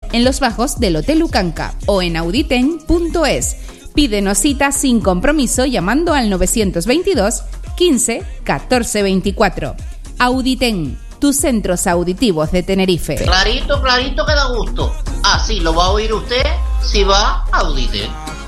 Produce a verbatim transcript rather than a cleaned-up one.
en los bajos del Hotel Ucanca o en auditen punto es. Pídenos cita sin compromiso llamando al novecientos veintidós quince catorce veinticuatro. Auditen, tus centros auditivos de Tenerife. Clarito, clarito que da gusto. Así lo va a oír usted si va a Auditen.